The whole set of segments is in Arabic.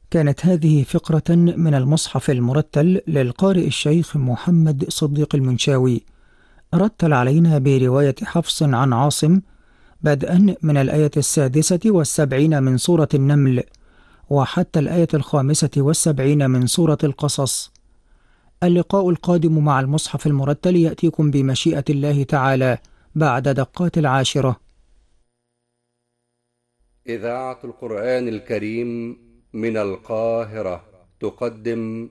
كانت هذه فقرة من المصحف المرتل للقارئ الشيخ محمد صديق المنشاوي، رتل علينا برواية حفص عن عاصم بدءا من الآية 76 من سورة النمل وحتى الآية 75 من سورة القصص. اللقاء القادم مع المصحف المرتل يأتيكم بمشيئة الله تعالى بعد دقات 10. إذاعة القرآن الكريم من القاهرة تقدم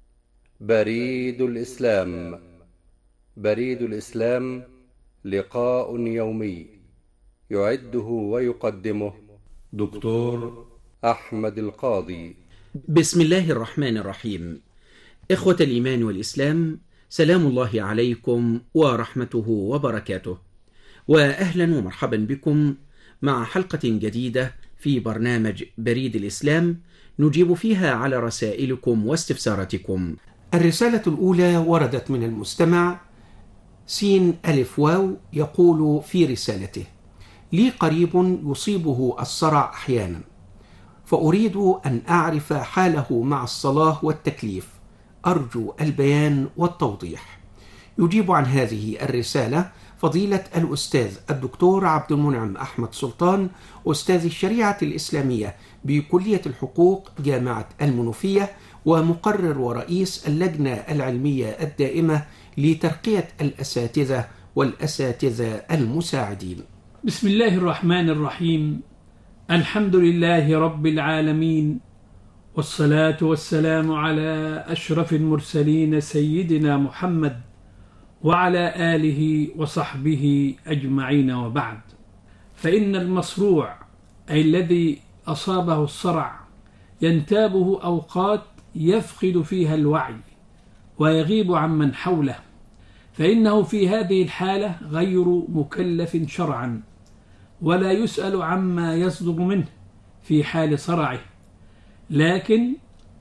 بريد الإسلام. بريد الإسلام لقاء يومي يعده ويقدمه دكتور أحمد القاضي. بسم الله الرحمن الرحيم. إخوة الإيمان والإسلام، سلام الله عليكم ورحمته وبركاته، وأهلا ومرحبا بكم مع حلقة جديدة في برنامج بريد الإسلام نجيب فيها على رسائلكم واستفساراتكم. الرسالة الأولى وردت من المستمع سين ألف واو، يقول في رسالته: لي قريب يصيبه الصرع أحيانا، فأريد أن أعرف حاله مع الصلاة والتكليف، أرجو البيان والتوضيح. يجيب عن هذه الرسالة فضيلة الأستاذ الدكتور عبد المنعم أحمد سلطان، أستاذ الشريعة الإسلامية بكلية الحقوق جامعة المنوفية، ومقرر ورئيس اللجنة العلمية الدائمة لترقية الأساتذة والأساتذة المساعدين. بسم الله الرحمن الرحيم. الحمد لله رب العالمين، والصلاة والسلام على أشرف المرسلين سيدنا محمد وعلى آله وصحبه أجمعين، وبعد. فإن المصروع أي الذي أصابه الصرع ينتابه أوقات يفقد فيها الوعي ويغيب عمن حوله، فإنه في هذه الحالة غير مكلف شرعا، ولا يسأل عما يصدر منه في حال صرعه، لكن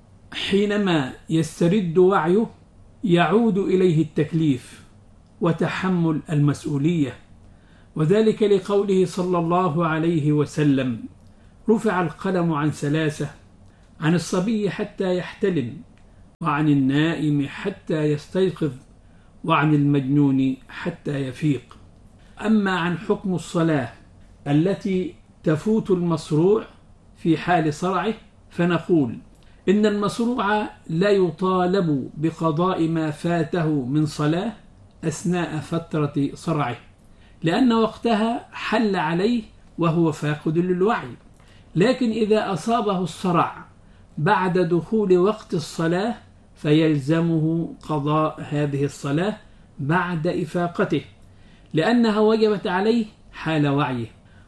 حينما يسترد وعيه يعود إليه التكليف وتحمل المسؤولية، وذلك لقوله صلى الله عليه وسلم: رفع القلم عن 3، عن الصبي حتى يحتلم، وعن النائم حتى يستيقظ، وعن المجنون حتى يفيق. أما عن حكم الصلاة التي تفوت المصروع في حال صرعه، فنقول إن المصروع لا يطالب بقضاء ما فاته من صلاة أثناء فترة صرعه، لأن وقتها حل عليه وهو فاقد للوعي. لكن إذا أصابه الصرع بعد دخول وقت الصلاة فيلزمه قضاء هذه الصلاة بعد إفاقته، لأنها وجبت عليه حال وعيه.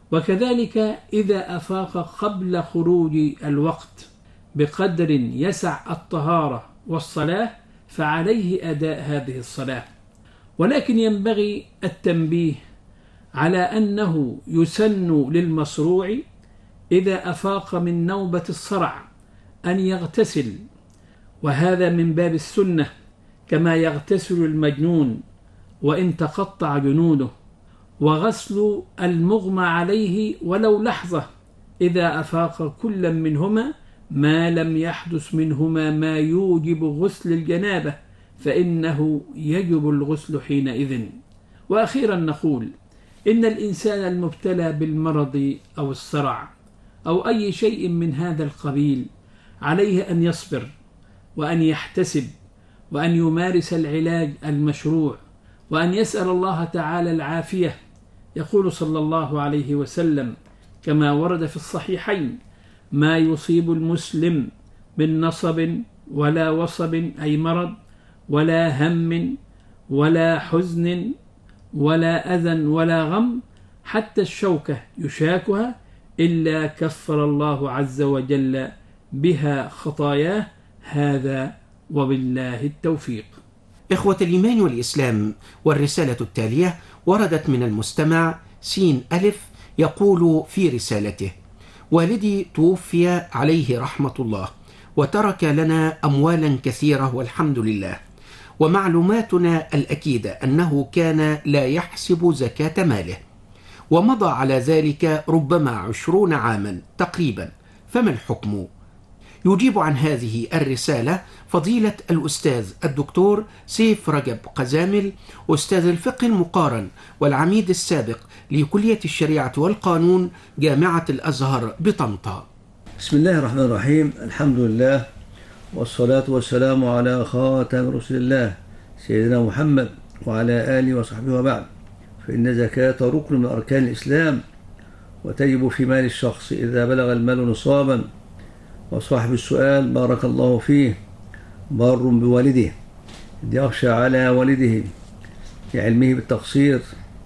وكذلك إذا أفاق قبل خروج الوقت بقدر يسع الطهارة والصلاة فعليه أداء هذه الصلاة. ولكن ينبغي التنبيه على أنه يسن للمصروع إذا أفاق من نوبة الصرع أن يغتسل، وهذا من باب السنة، كما يغتسل المجنون وإن تقطع جنوده، وغسل المغمى عليه ولو لحظة إذا أفاق كل منهما ما لم يحدث منهما ما يوجب غسل الجنابة، فإنه يجب الغسل حينئذ. وأخيرا نقول إن الإنسان المبتلى بالمرض أو الصرع أو أي شيء من هذا القبيل عليه أن يصبر وأن يحتسب وأن يمارس العلاج المشروع وأن يسأل الله تعالى العافية. يقول صلى الله عليه وسلم كما ورد في الصحيحين: ما يصيب المسلم من نصب ولا وصب أي مرض ولا هم ولا حزن ولا أذى ولا غم حتى الشوكة يشاكها إلا كفر الله عز وجل بها خطاياه. هذا وبالله التوفيق. إخوة الإيمان والإسلام، والرسالة التالية وردت من المستمع سين ألف، يقول في رسالته: والدي توفي عليه رحمة الله، وترك لنا أموالا كثيرة والحمد لله، ومعلوماتنا الأكيدة أنه كان لا يحسب زكاة ماله، ومضى على ذلك ربما 20 عاما تقريبا، فما الحكم؟ يجيب عن هذه الرسالة فضيلة الأستاذ الدكتور سيف رجب قزامل، أستاذ الفقه المقارن والعميد السابق لكلية الشريعة والقانون جامعة الأزهر بطنطا. بسم الله الرحمن الرحيم. الحمد لله والصلاة والسلام على خاتم رسول الله سيدنا محمد وعلى آله وصحبه وبعد. فإن الزكاة ركن من أركان الإسلام، وتجب في مال الشخص إذا بلغ المال نصابا. وصاحب السؤال بارك الله فيه بار بوالده، إذ يخشى على والده لعلمه بالتقصير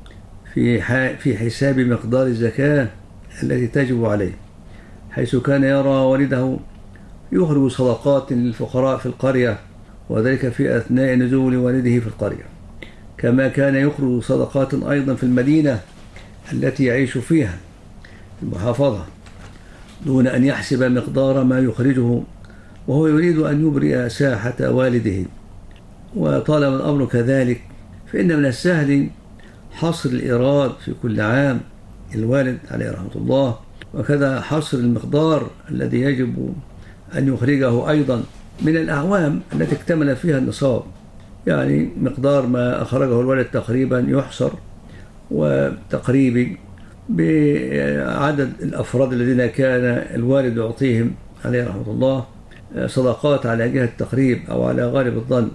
في حساب مقدار الزكاة التي تجب عليه، حيث كان يرى والده يخرج صدقات للفقراء في القرية، وذلك في أثناء نزول والده في القرية، كما كان يخرج صدقات أيضا في المدينة التي يعيش فيها المحافظة، دون أن يحسب مقدار ما يخرجه، وهو يريد أن يبرئ ساحة والده. وطالما الأمر كذلك فإن من السهل حصر الإيراد في كل عام الوالد عليه رحمة الله، وكذا حصر المقدار الذي يجب أن يخرجه أيضا من الأعوام التي اكتمل فيها النصاب، يعني مقدار ما أخرجه الوالد تقريبا يحصر، وتقريبي بعدد الأفراد الذين كان الوالد يعطيهم عليه رحمة الله صدقات على جهة التقريب أو على غالب الظن،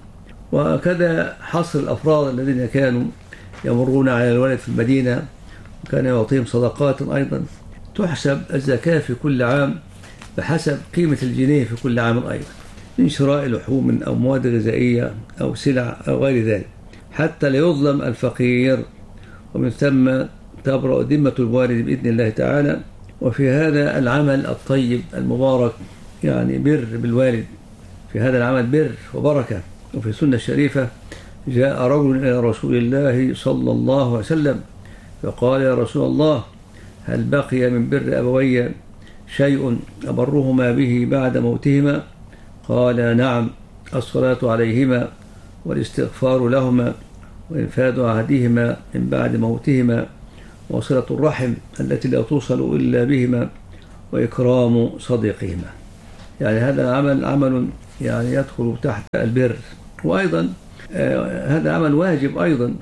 وكذا حصر الأفراد الذين كانوا يمرون على الوالد في المدينة وكان يعطيهم صدقات أيضا. تحسب الزكاة في كل عام بحسب قيمة الجنيه في كل عام أيضا، من شراء لحوم أو مواد غذائية أو سلع أو غير ذلك، حتى لا يظلم الفقير، ومن ثم تبرأ ذمة الوالد بإذن الله تعالى. وفي هذا العمل الطيب المبارك يعني بر بالوالد، في هذا العمل بر وبركة. وفي السنة الشريفة جاء رجل إلى رسول الله صلى الله عليه وسلم فقال: يا رسول الله، هل بقي من بر أبوي شيء أبرهما به بعد موتهما؟ قال: نعم، الصلاة عليهما والاستغفار لهما وإنفاذ عهدهما من بعد موتهما وصلة الرحم التي لا توصل إلا بهما وإكرام صديقهما. يعني هذا العمل عمل يعني يدخل تحت البر. وأيضا هذا عمل واجب أيضا،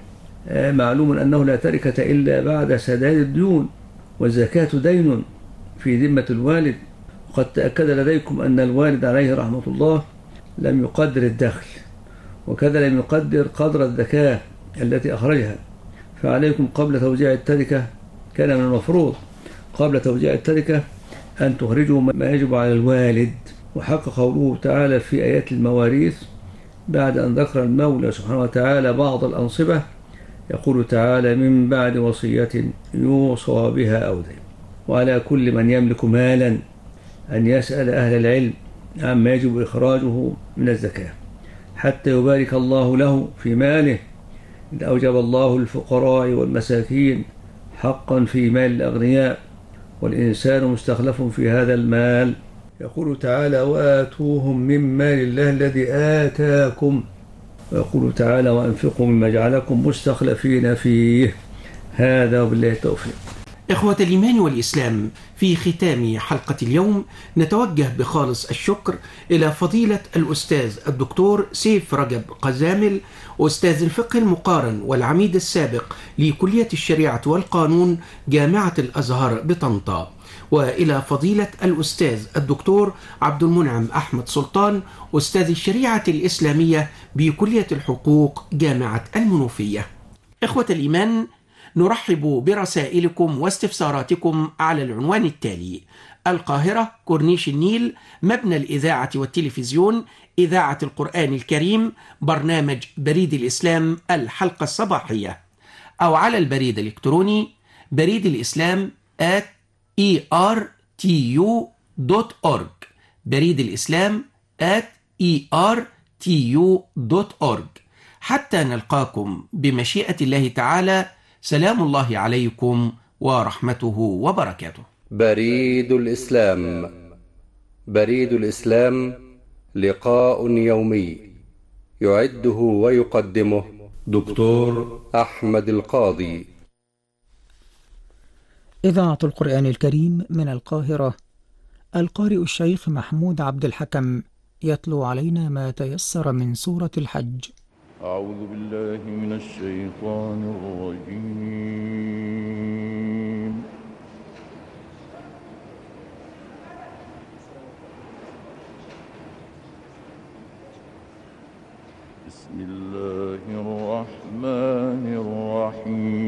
معلوم أنه لا تركة إلا بعد سداد الديون، والزكاة دين في ذمة الوالد. وقد تأكد لديكم أن الوالد عليه رحمة الله لم يقدر الدخل، وكذا لم يقدر قدر الزكاة التي أخرجها، فعليكم قبل توزيع التركة كان من المفروض قبل توزيع التركة أن تخرجوا ما يجب على الوالد. وحق قوله تعالى في آيات المواريث بعد أن ذكر المولى سبحانه وتعالى بعض الأنصبة، يقول تعالى: من بعد وصية يوصى بها أو دين. وعلى كل من يملك مالا أن يسأل أهل العلم عما يجب إخراجه من الزكاة حتى يبارك الله له في ماله، إذ أوجب الله للفقراء والمساكين حقا في مال الأغنياء، والإنسان مستخلف في هذا المال. يقول تعالى: وآتوهم من مال الله الذي آتاكم. ويقول تعالى: وأنفقوا مما جعلكم مستخلفين فيه. هذا وبالله التوفيق. إخوة الإيمان والإسلام، في ختام حلقة اليوم نتوجه بخالص الشكر إلى فضيلة الأستاذ الدكتور سيف رجب قزامل، أستاذ الفقه المقارن والعميد السابق لكلية الشريعة والقانون جامعة الأزهر بطنطا، وإلى فضيلة الأستاذ الدكتور عبد المنعم أحمد سلطان، أستاذ الشريعة الإسلامية بكلية الحقوق جامعة المنوفية. إخوة الإيمان، نرحب برسائلكم واستفساراتكم على العنوان التالي: القاهرة، كورنيش النيل، مبنى الإذاعة والتلفزيون، إذاعة القرآن الكريم، برنامج بريد الإسلام الحلقة الصباحية، أو على البريد الإلكتروني بريد الإسلام @ertu.org، بريد الإسلام @ertu.org. حتى نلقاكم بمشيئة الله تعالى، سلام الله عليكم ورحمته وبركاته. بريد الإسلام. بريد الإسلام لقاء يومي يعده ويقدمه دكتور أحمد القاضي. إذاعة القرآن الكريم من القاهرة، القارئ الشيخ محمود عبد الحكم يتلو علينا ما تيسر من سورة الحج. أعوذ بالله من الشيطان الرجيم. بسم الله الرحمن الرحيم.